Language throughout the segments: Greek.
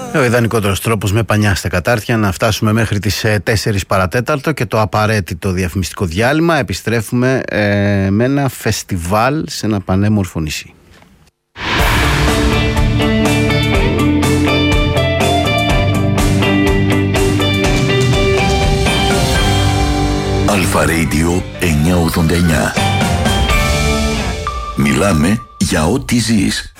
Ο ιδανικότερος τρόπος με πανιά στα κατάρτια να φτάσουμε μέχρι τις 4 παρατέταρτο και το απαραίτητο διαφημιστικό διάλειμμα. Επιστρέφουμε με ένα φεστιβάλ σε ένα πανέμορφο νησί. Αλφα Radio 989. Μιλάμε για ό,τι ζεις.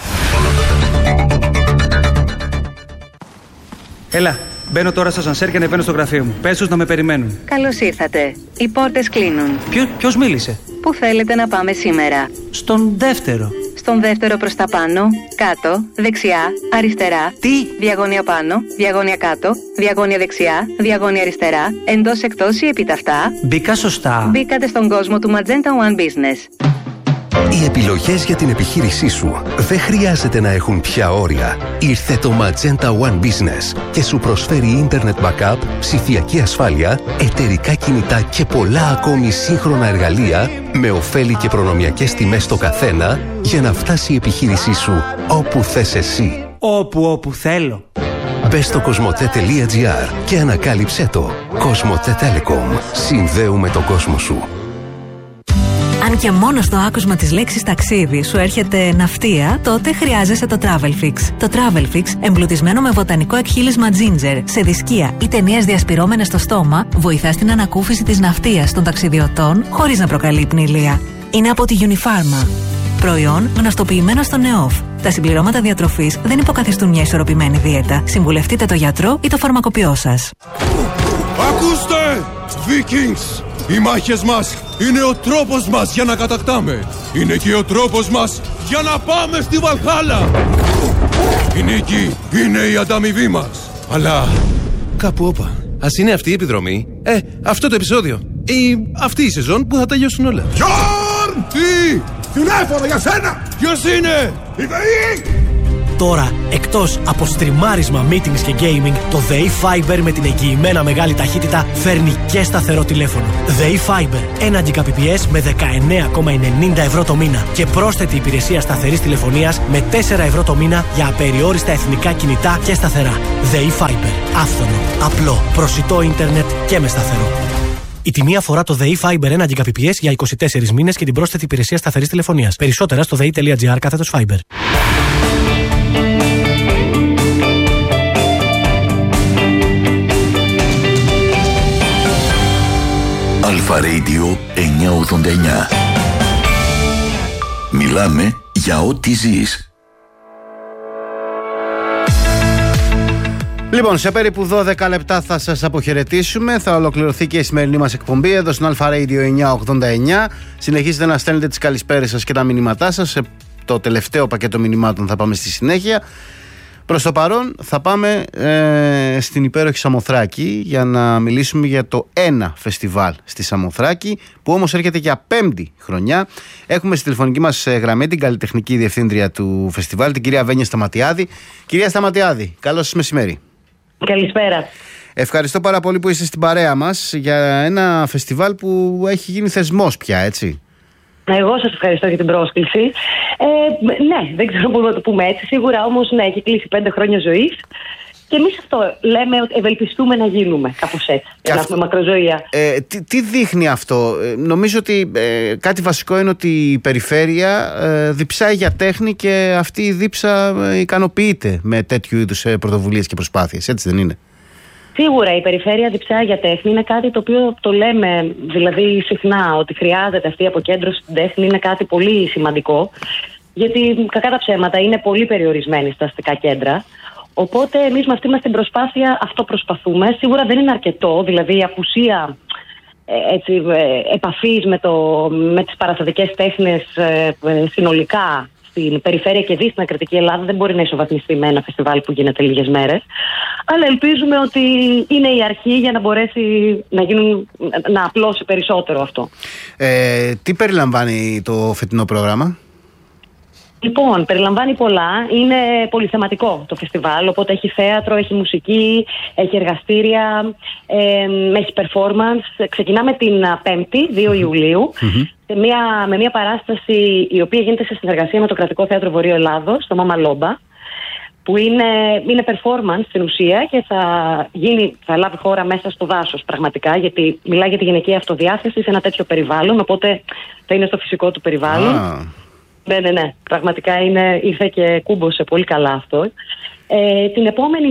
Έλα, μπαίνω τώρα στο σανσέρ και ανεβαίνω στο γραφείο μου. Πες τους να με περιμένουν. Καλώς ήρθατε. Οι πόρτες κλείνουν. Ποιος μίλησε? Πού θέλετε να πάμε σήμερα? Στον δεύτερο. Στον δεύτερο προς τα πάνω, κάτω, δεξιά, αριστερά. Τι? Διαγώνια πάνω, διαγώνια κάτω, διαγώνια δεξιά, διαγώνια αριστερά, εντός εκτός ή επιταυτά. Μπήκα σωστά? Μπήκατε στον κόσμο του Magenta One Business. Οι επιλογές για την επιχείρησή σου δεν χρειάζεται να έχουν πια όρια. Ήρθε το Magenta One Business και σου προσφέρει Internet Backup, ψηφιακή ασφάλεια, εταιρικά κινητά και πολλά ακόμη σύγχρονα εργαλεία με ωφέλη και προνομιακές τιμές στο καθένα για να φτάσει η επιχείρησή σου όπου θες εσύ. Όπου θέλω. Μπες στο cosmote.gr και ανακάλυψέ το. Cosmote Telecom. Συνδέουμε τον κόσμο σου. Αν και μόνο στο άκουσμα της λέξης ταξίδι σου έρχεται ναυτία, τότε χρειάζεσαι το Travelfix. Το Travelfix, εμπλουτισμένο με βοτανικό εκχύλισμα ginger, σε δισκία ή ταινίες διασπυρώμενες στο στόμα, βοηθά στην ανακούφιση της ναυτίας των ταξιδιωτών χωρίς να προκαλεί πνηλεία. Είναι από τη Unifarma. Προϊόν γνωστοποιημένο στο ΝΕΟΦ. Τα συμπληρώματα διατροφής δεν υποκαθιστούν μια ισορροπημένη δίαιτα. Συμβουλευτείτε το γιατρό ή το φαρμακοποιό σας. Ακούστε! Vikings! Οι μάχες μας είναι ο τρόπος μας για να κατακτάμε. Είναι και ο τρόπος μας για να πάμε στη Βαλχάλα. Η νίκη είναι η ανταμοιβή μας. Αλλά κάπου όπα. Ας είναι αυτή η επιδρομή, αυτό το επεισόδιο ή αυτή η σεζόν που θα τελειώσουν όλα. Γιόρν! Τι! Τηλέφωνο για σένα! Ποιος είναι? Η ΔΕΗ! Τώρα, εκτός από στριμάρισμα, meetings και gaming, το ΔΕΗ Fiber με την εγγυημένα μεγάλη ταχύτητα φέρνει και σταθερό τηλέφωνο. ΔΕΗ Fiber, 1 Gbps με 19,90 ευρώ το μήνα και πρόσθετη υπηρεσία σταθερής τηλεφωνίας με 4 ευρώ το μήνα για απεριόριστα εθνικά κινητά και σταθερά. ΔΕΗ Fiber, άφθονο, απλό, προσιτό ίντερνετ και με σταθερό. Η τιμή αφορά το ΔΕΗ Fiber 1 Gbps για 24 μήνες και την πρόσθετη υπηρεσία σταθερής τηλεφωνίας. Περισσότερα στο dei.gr/Fiber. Αλφα Radio 989. Μιλάμε για ό,τι ζεις. Λοιπόν, σε περίπου 12 λεπτά θα σας αποχαιρετήσουμε. Θα ολοκληρωθεί και η σημερινή μας εκπομπή εδώ στην Αλφα Radio 989. Συνεχίζετε να στέλνετε τις καλησπέρες σας και τα μηνύματά σας. Σε το τελευταίο πακέτο μηνυμάτων θα πάμε στη συνέχεια. Προς το παρόν θα πάμε στην υπέροχη Σαμοθράκη για να μιλήσουμε για το ένα φεστιβάλ στη Σαμοθράκη που όμως έρχεται για 5η χρονιά. Έχουμε στη τηλεφωνική μας γραμμή την καλλιτεχνική διευθύντρια του φεστιβάλ, την κυρία Βένια Σταματιάδη. Κυρία Σταματιάδη, καλό σας μεσημέρι. Καλησπέρα. Ευχαριστώ πάρα πολύ που είστε στην παρέα μας για ένα φεστιβάλ που έχει γίνει θεσμός πια, έτσι. Εγώ σας ευχαριστώ για την πρόσκληση. Ναι, δεν ξέρω πού να το πούμε έτσι. Σίγουρα όμως, ναι, έχει κλείσει 5 χρόνια ζωής. Και εμείς αυτό λέμε ότι ευελπιστούμε να γίνουμε κάπως έτσι. Να έχουμε μακροζωία. Τι δείχνει αυτό? Νομίζω ότι κάτι βασικό είναι ότι η περιφέρεια διψάει για τέχνη και αυτή η δίψα ικανοποιείται με τέτοιου είδους πρωτοβουλίες και προσπάθειες. Έτσι δεν είναι? Σίγουρα η περιφέρεια διψάει για τέχνη. Είναι κάτι το οποίο το λέμε δηλαδή συχνά, ότι χρειάζεται αυτή η αποκέντρωση στην τέχνη. Είναι κάτι πολύ σημαντικό. Γιατί κακά τα ψέματα είναι πολύ περιορισμένοι στα αστικά κέντρα. Οπότε εμείς με αυτή μας την προσπάθεια αυτό προσπαθούμε. Σίγουρα δεν είναι αρκετό, δηλαδή η απουσία επαφής με τις παραστατικές τέχνες συνολικά στην περιφέρεια και στην ακριτική Ελλάδα δεν μπορεί να ισοβαθμιστεί με ένα φεστιβάλ που γίνεται λίγες μέρες. Αλλά ελπίζουμε ότι είναι η αρχή για να μπορέσει να απλώσει περισσότερο αυτό. Τι περιλαμβάνει το φετινό πρόγραμμα? Λοιπόν, περιλαμβάνει πολλά. Είναι πολυθεματικό το φεστιβάλ, οπότε έχει θέατρο, έχει μουσική, έχει εργαστήρια, έχει performance. Ξεκινάμε την 5η, 2 Ιουλίου, με μια παράσταση η οποία γίνεται σε συνεργασία με το Κρατικό Θέατρο Βορείου Ελλάδος, το Μάμα Λόμπα, που είναι performance στην ουσία και θα λάβει χώρα μέσα στο δάσος πραγματικά, γιατί μιλάει για τη γυναικεία αυτοδιάθεση σε ένα τέτοιο περιβάλλον, οπότε θα είναι στο φυσικό του περιβάλλον. Ναι, πραγματικά ήρθε και κούμποσε πολύ καλά αυτό. Την επόμενη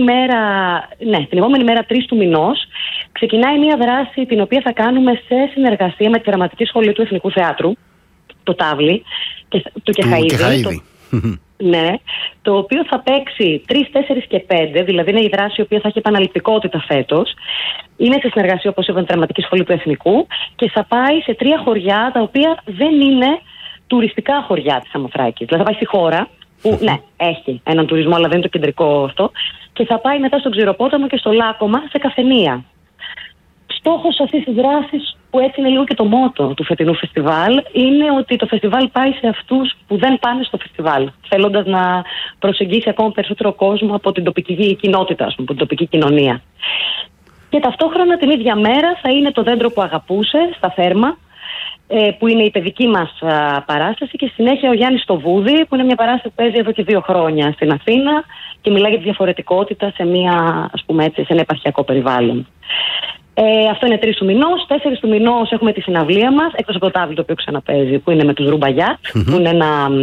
μέρα 3 του μηνός ξεκινάει μια δράση την οποία θα κάνουμε σε συνεργασία με τη Δραματική Σχολή του Εθνικού Θεάτρου, το Τάβλι, του Κεχαΐδη. Ναι, το οποίο θα παίξει 3, 4 και 5, δηλαδή είναι η δράση η οποία θα έχει επαναληπτικότητα φέτος. Είναι σε συνεργασία, όπως είπαμε, με τη Δραματική Σχολή του Εθνικού και θα πάει σε 3 χωριά τα οποία δεν είναι τουριστικά χωριά της Σαμοθράκης. Δηλαδή θα πάει στη χώρα που έχει έναν τουρισμό, αλλά δεν είναι το κεντρικό αυτό, και θα πάει μετά στον Ξηροπόταμο και στο Λάκωμα σε καφενεία. Στόχος αυτής της δράσης, που έτσι είναι λίγο και το μότο του φετινού φεστιβάλ, είναι ότι το φεστιβάλ πάει σε αυτούς που δεν πάνε στο φεστιβάλ, θέλοντας να προσεγγίσει ακόμα περισσότερο κόσμο από την τοπική κοινότητα, από την τοπική κοινωνία. Και ταυτόχρονα την ίδια μέρα θα είναι το Δέντρο που αγαπούσε στα Θέρμα, που είναι η παιδική μας παράσταση, και συνέχεια ο Γιάννης στο Βούδι, που είναι μια παράσταση που παίζει εδώ και 2 χρόνια στην Αθήνα και μιλάει για τη διαφορετικότητα σε ένα επαρχιακό περιβάλλον. Αυτό είναι 3 του μηνός. 4 του μηνός έχουμε τη συναυλία μας, εκτός από το Τάβλι το οποίο ξαναπέζει, που είναι με τους Ρουμπαγιάτ, που είναι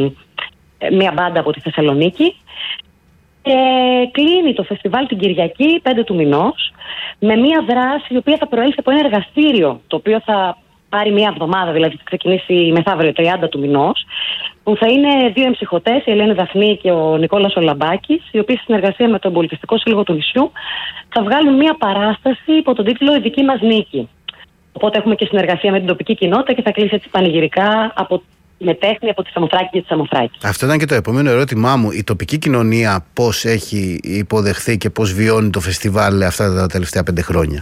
μια μπάντα από τη Θεσσαλονίκη. Κλείνει το φεστιβάλ την Κυριακή 5 του μηνός με μια δράση η οποία θα προέλθει από ένα εργαστήριο, το οποίο θα πάρει μια εβδομάδα, δηλαδή θα ξεκινήσει μεθαύριο 30 του μηνός, που θα είναι 2 εμψυχωτές, η Ελένη Δαφνή και ο Νικόλας Ολαμπάκης, οι οποίοι στη συνεργασία με τον Πολιτιστικό Σύλλογο του Νησιού θα βγάλουν μια παράσταση υπό τον τίτλο «Η δική μας νίκη». Οπότε έχουμε και συνεργασία με την τοπική κοινότητα και θα κλείσει έτσι πανηγυρικά με τέχνη από τη Σαμοθράκη και τη Σαμοθράκη. Αυτό ήταν και το επόμενο ερώτημά μου. Η τοπική κοινωνία πώς έχει υποδεχθεί και πώς βιώνει το φεστιβάλ αυτά τα τελευταία 5 χρόνια?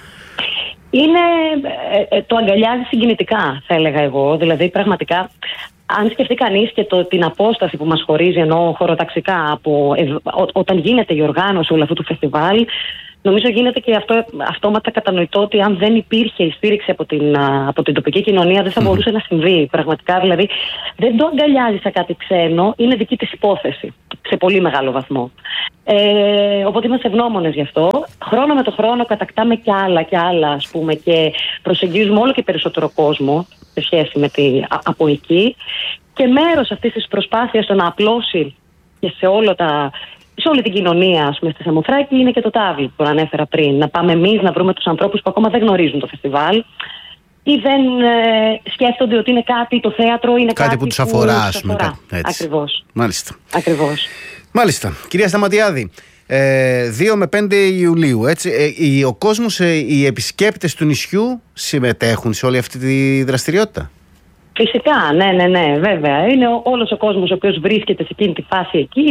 Το αγκαλιάζει συγκινητικά, θα έλεγα εγώ. Δηλαδή, πραγματικά, αν σκεφτεί κανείς και την απόσταση που μας χωρίζει, ενώ χωροταξικά, όταν γίνεται η οργάνωση όλου αυτού του φεστιβάλ, νομίζω γίνεται και αυτόματα κατανοητό ότι αν δεν υπήρχε η στήριξη από την τοπική κοινωνία, δεν θα μπορούσε να συμβεί. Πραγματικά, δηλαδή, δεν το αγκαλιάζει σαν κάτι ξένο, είναι δική της υπόθεση, σε πολύ μεγάλο βαθμό. Οπότε είμαστε ευγνώμονες γι' αυτό. Χρόνο με το χρόνο κατακτάμε και άλλα, ας πούμε, και προσεγγίζουμε όλο και περισσότερο κόσμο σε σχέση με από εκεί. Και μέρος αυτής της προσπάθειας το να απλώσει και σε όλη την κοινωνία, ας πούμε, στη Σαμοθράκη, είναι και το Τάβλι που ανέφερα πριν. Να πάμε εμείς να βρούμε τους ανθρώπους που ακόμα δεν γνωρίζουν το φεστιβάλ ή δεν σκέφτονται ότι είναι κάτι, το θέατρο είναι κάτι που τους αφορά, ας πούμε. Ακριβώς. Μάλιστα. Ακριβώς. Μάλιστα. Κυρία Σταματιάδη, 2 με 5 Ιουλίου, έτσι, ο κόσμος, οι επισκέπτες του νησιού συμμετέχουν σε όλη αυτή τη δραστηριότητα? Φυσικά, ναι, βέβαια. Είναι όλος ο κόσμος ο οποίος βρίσκεται σε εκείνη τη φάση εκεί.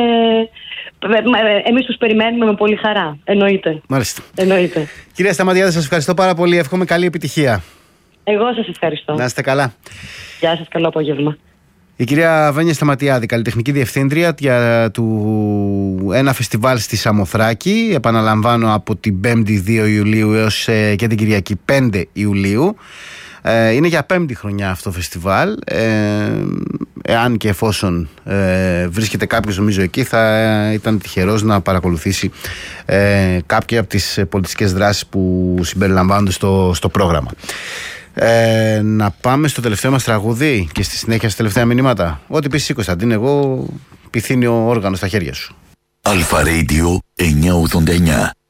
Εμείς τους περιμένουμε με πολύ χαρά. Εννοείται. Μάλιστα. Εννοείται. Κυρία Σταματιάδη, σας ευχαριστώ πάρα πολύ. Εύχομαι καλή επιτυχία. Εγώ σας ευχαριστώ. Να είστε καλά. Γεια σας, καλό απόγευμα. Η κυρία Βένια Σταματιάδη, καλλιτεχνική διευθύντρια του ένα φεστιβάλ στη Σαμοθράκη. Επαναλαμβάνω, από την 5η 2 Ιουλίου έως και την Κυριακή 5 Ιουλίου. Είναι για 5η χρονιά αυτό το φεστιβάλ. Εάν και εφόσον βρίσκεται κάποιος, νομίζω, εκεί, θα ήταν τυχερός να παρακολουθήσει κάποια από τις πολιτιστικές δράσεις που συμπεριλαμβάνονται στο πρόγραμμα. Να πάμε στο τελευταίο μας τραγούδι και στη συνέχεια στα τελευταία μηνύματα. Ό,τι πεις εσύ, Κωνσταντίν, εγώ πυθύνει ο όργανο στα χέρια σου. Αλφα Radio 989.